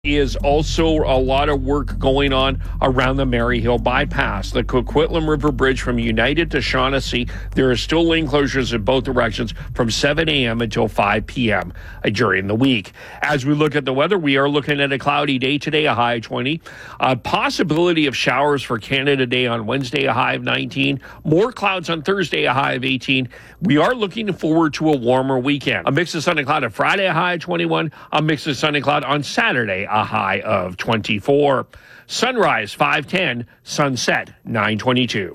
Is also a lot of work going on around the Maryhill bypass. The Coquitlam River Bridge from United to Shaughnessy, there are still lane closures in both directions from 7 a.m. until 5 p.m. During the week. As we look at the weather, we are looking at a cloudy day today, a high of 20. A possibility of showers for Canada Day on Wednesday, a high of 19. More clouds on Thursday, a high of 18. We are looking forward to a warmer weekend. A mix of sun and cloud on Friday, a high of 21. A mix of sun and cloud on Saturday, a high of 24. Sunrise 5:10, sunset 9:22.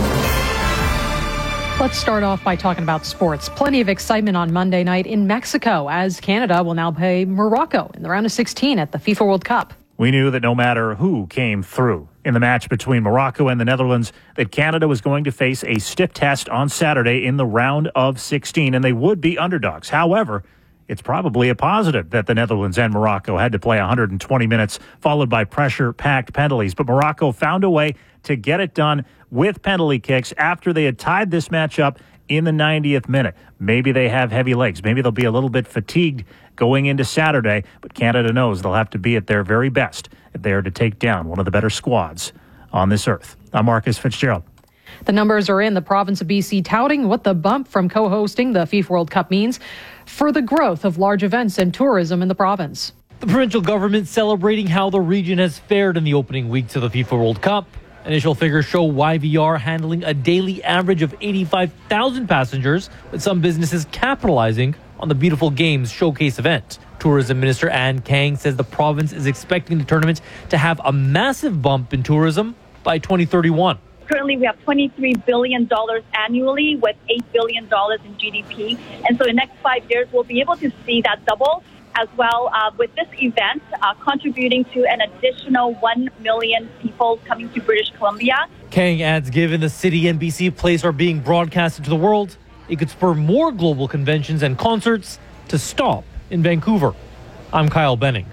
Let's start off by talking about sports. Plenty of excitement on Monday night in Mexico as Canada will now play Morocco in the round of 16 at the FIFA World Cup. We knew that no matter who came through in the match between Morocco and the Netherlands, that Canada was going to face a stiff test on Saturday in the round of 16, and they would be underdogs. However, it's probably a positive that the Netherlands and Morocco had to play 120 minutes, followed by pressure-packed penalties. But Morocco found a way to get it done with penalty kicks after they had tied this match up in the 90th minute. Maybe they have heavy legs. Maybe they'll be a little bit fatigued going into Saturday, but Canada knows they'll have to be at their very best if they are to take down one of the better squads on this earth. I'm Marcus Fitzgerald. The numbers are in the province of BC touting what the bump from co-hosting the FIFA World Cup means for the growth of large events and tourism in the province. The provincial government celebrating how the region has fared in the opening weeks of the FIFA World Cup. Initial figures show YVR handling a daily average of 85,000 passengers, with some businesses capitalizing on the beautiful games showcase event. Tourism Minister Ann Kang says the province is expecting the tournament to have a massive bump in tourism by 2031. Currently, we have $23 billion annually with $8 billion in GDP. And so in the next 5 years, we'll be able to see that double as well with this event contributing to an additional 1 million people coming to British Columbia. Kang adds, given the city and BC Place are being broadcasted to the world, it could spur more global conventions and concerts to stop in Vancouver. I'm Kyle Benning.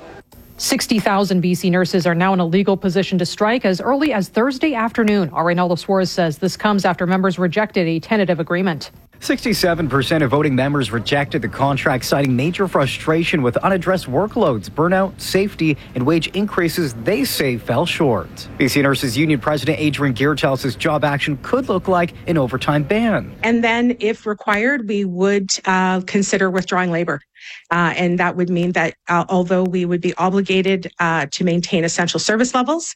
60,000 BC nurses are now in a legal position to strike as early as Thursday afternoon. Our Reynaldo Suarez says this comes after members rejected a tentative agreement. 67% of voting members rejected the contract, citing major frustration with unaddressed workloads, burnout, safety, and wage increases they say fell short. BC Nurses Union President Adrian Gear tells us job action could look like an overtime ban. And then, if required, we would consider withdrawing labor. And that would mean that although we would be obligated to maintain essential service levels,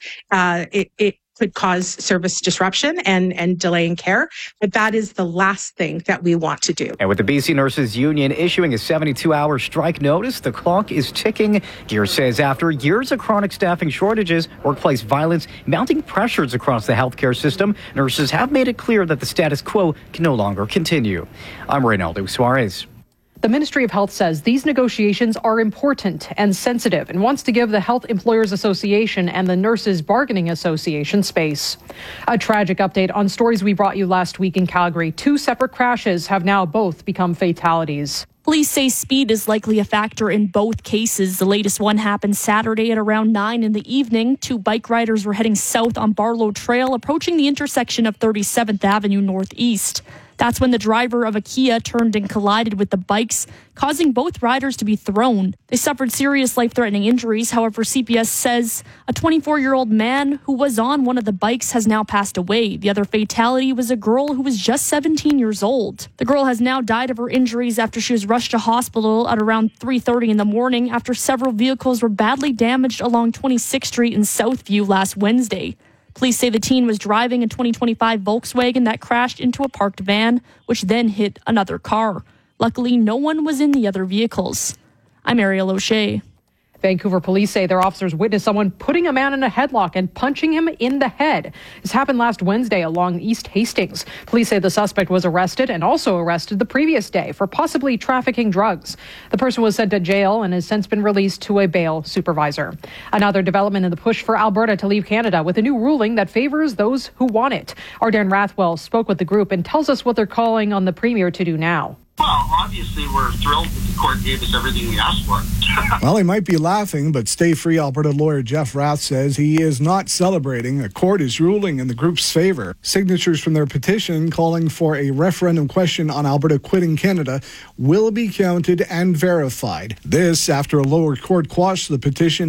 it could cause service disruption and delay in care. But that is the last thing that we want to do. And with the BC Nurses Union issuing a 72-hour strike notice, the clock is ticking. Gear says after years of chronic staffing shortages, workplace violence, mounting pressures across the healthcare system, nurses have made it clear that the status quo can no longer continue. I'm Reynaldo Suarez. The Ministry of Health says these negotiations are important and sensitive and wants to give the Health Employers Association and the Nurses Bargaining Association space. A tragic update on stories we brought you last week in Calgary. 2 separate crashes have now both become fatalities. Police say speed is likely a factor in both cases. The latest one happened Saturday at around 9 in the evening. 2 bike riders were heading south on Barlow Trail, approaching the intersection of 37th Avenue Northeast. That's when the driver of a Kia turned and collided with the bikes, causing both riders to be thrown. They suffered serious life-threatening injuries. However, CPS says a 24-year-old man who was on one of the bikes has now passed away. The other fatality was a girl who was just 17 years old. The girl has now died of her injuries after she was rushed to hospital at around 3:30 in the morning after several vehicles were badly damaged along 26th Street in Southview last Wednesday. Police say the teen was driving a 2025 Volkswagen that crashed into a parked van, which then hit another car. Luckily, no one was in the other vehicles. I'm Ariel O'Shea. Vancouver police say their officers witnessed someone putting a man in a headlock and punching him in the head. This happened last Wednesday along East Hastings. Police say the suspect was arrested and also arrested the previous day for possibly trafficking drugs. The person was sent to jail and has since been released to a bail supervisor. Another development in the push for Alberta to leave Canada with a new ruling that favors those who want it. Our Dan Rathwell spoke with the group and tells us what they're calling on the Premier to do now. Well, obviously, we're thrilled that the court gave us everything we asked for. Well, he might be laughing, but Stay Free Alberta lawyer Jeff Rath says he is not celebrating. A court is ruling in the group's favor. Signatures from their petition calling for a referendum question on Alberta quitting Canada will be counted and verified. This after a lower court quashed the petition